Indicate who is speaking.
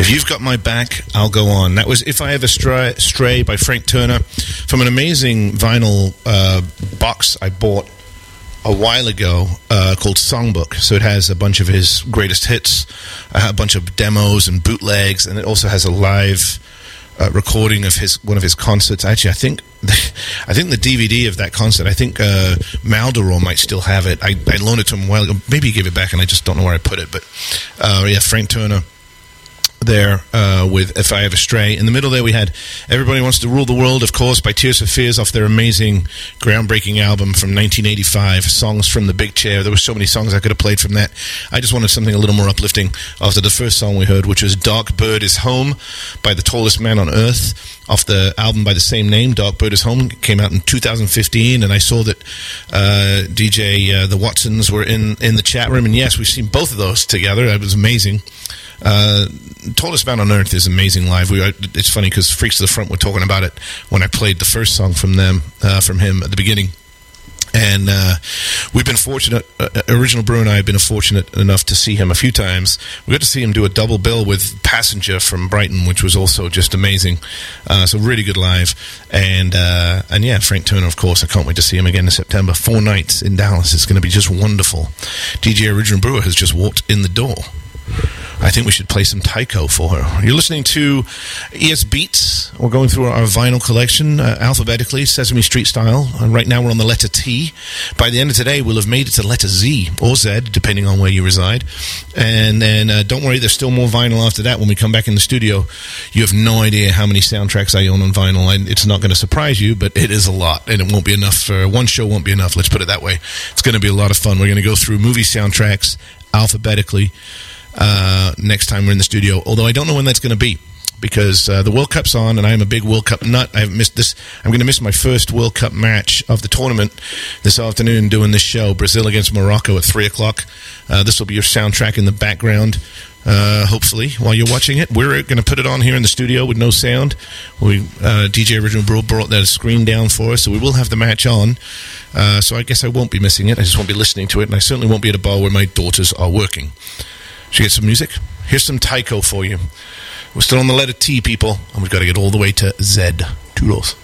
Speaker 1: If You've Got My Back, I'll Go On. That was If I Ever Stray by Frank Turner from an amazing vinyl box I bought a while ago called Songbook. So it has a bunch of his greatest hits, a bunch of demos and bootlegs, and it also has a live recording of one of his concerts. Actually, I think the DVD of that concert, I think Maldoror might still have it. I loaned it to him a while ago. Maybe he gave it back, and I just don't know where I put it. But yeah, Frank Turner there with If I Ever Stray. In the middle there we had Everybody Wants to Rule the World, of course, by Tears for Fears off their amazing, groundbreaking album from 1985, Songs from the Big Chair. There were so many songs I could have played from that. I just wanted something a little more uplifting after the first song we heard, which was Dark Bird Is Home by The Tallest Man on Earth off the album by the same name, Dark Bird Is Home. It came out in 2015, and I saw that DJ the Watsons were in the chat room, and yes, we've seen both of those together. It was amazing. Tallest Man on Earth is amazing live. It's funny because Freaks to the Front were talking about it when I played the first song from him at the beginning. And we've been fortunate, Original Brew and I have been fortunate enough to see him a few times. We got to see him do a double bill with Passenger from Brighton, which was also just amazing. So really good live. And yeah, Frank Turner, of course. I can't wait to see him again in September. 4 nights in Dallas. It's going to be just wonderful. DJ Original Brewer has just walked in the door. I think we should play some Taiko for her. You're listening to ES Beats. We're going through our vinyl collection alphabetically, Sesame Street style. And right now we're on the letter T. By the end of today, we'll have made it to letter Z or Z, depending on where you reside. And then don't worry, there's still more vinyl after that when we come back in the studio. You have no idea how many soundtracks I own on vinyl. It's not going to surprise you, but it is a lot. And it won't be enough. One show won't be enough. Let's put it that way. It's going to be a lot of fun. We're going to go through movie soundtracks alphabetically next time we're in the studio, although I don't know when that's going to be because the World Cup's on and I'm a big World Cup nut. I've missed this. I'm going to miss my first World Cup match of the tournament this afternoon doing this show, Brazil against Morocco at 3 o'clock. This will be your soundtrack in the background, hopefully, while you're watching it. We're going to put it on here in the studio with no sound. DJ Original Brew brought that screen down for us, so we will have the match on. So I guess I won't be missing it. I just won't be listening to it, and I certainly won't be at a bar where my daughters are working. Should we get some music? Here's some Taiko for you. We're still on the letter T, people, and we've got to get all the way to Z. Toodles.